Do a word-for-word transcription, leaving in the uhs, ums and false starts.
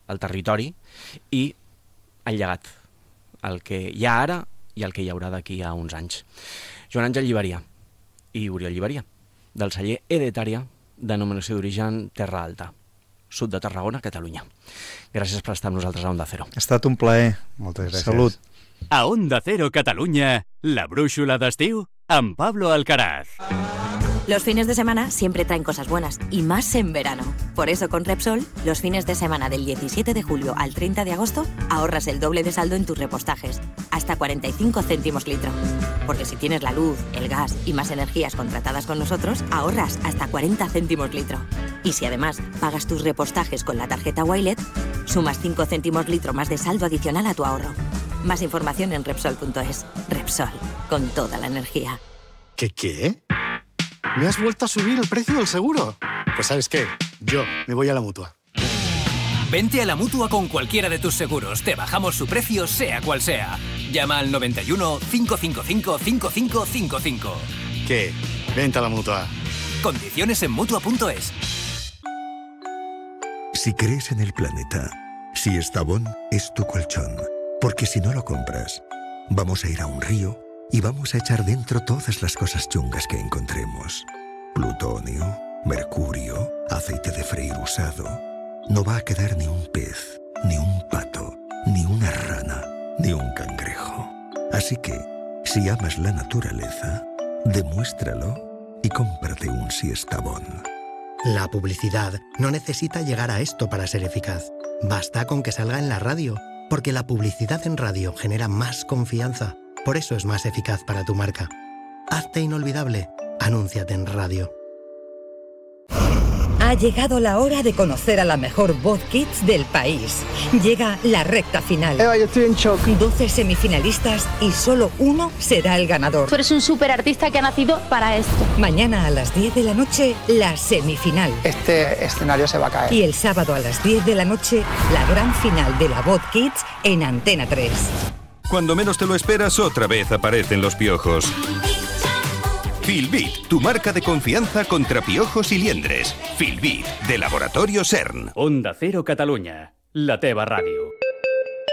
el territori i el llegat, el que hi ha ara i el que hi haurà d'aquí a uns anys. Joan Àngel Lliberia i Oriol Lliberia, del celler Edetària, denominació d'origen Terra Alta, sud de Tarragona, Catalunya. Gràcies per estar amb nosaltres a Onda Cero. Ha estat un plaer. Moltes gràcies. Salut. A Onda Cero Catalunya, la brúixola d'estiu amb Pablo Alcaraz. Los fines de semana siempre traen cosas buenas, y más en verano. Por eso con Repsol, los fines de semana del diecisiete de julio al treinta de agosto, ahorras el doble de saldo en tus repostajes, hasta cuarenta y cinco céntimos litro. Porque si tienes la luz, el gas y más energías contratadas con nosotros, ahorras hasta cuarenta céntimos litro. Y si además pagas tus repostajes con la tarjeta Wilet, sumas cinco céntimos litro más de saldo adicional a tu ahorro. Más información en Repsol punto es. Repsol, con toda la energía. ¿Qué qué? ¿Me has vuelto a subir el precio del seguro? Pues ¿sabes qué? Yo me voy a la Mutua. Vente a la Mutua con cualquiera de tus seguros. Te bajamos su precio, sea cual sea. Llama al noventa y uno, cinco cinco cinco, cinco cinco cinco cinco. ¿Qué? Vente a la Mutua. Condiciones en Mutua punto es. Si crees en el planeta, si Estavón es tu colchón. Porque si no lo compras, vamos a ir a un río y vamos a echar dentro todas las cosas chungas que encontremos. Plutonio, mercurio, aceite de freír usado. No va a quedar ni un pez, ni un pato, ni una rana, ni un cangrejo. Así que, si amas la naturaleza, demuéstralo y cómprate un Siestabón. La publicidad no necesita llegar a esto para ser eficaz. Basta con que salga en la radio, porque la publicidad en radio genera más confianza. Por eso es más eficaz para tu marca. Hazte inolvidable. Anúnciate en radio. Ha llegado la hora de conocer a la mejor voz kids del país. Llega la recta final. Eva, yo estoy en shock. doce semifinalistas y solo uno será el ganador. Tú eres un superartista que ha nacido para esto. Mañana a las diez de la noche, la semifinal. Este escenario se va a caer. Y el sábado a las diez de la noche, la gran final de la voz kids en Antena tres. Cuando menos te lo esperas, otra vez aparecen los piojos. Filbit, tu marca de confianza contra piojos y liendres. Filbit, de Laboratorio CERN. Onda Cero Catalunya, la teva ràdio.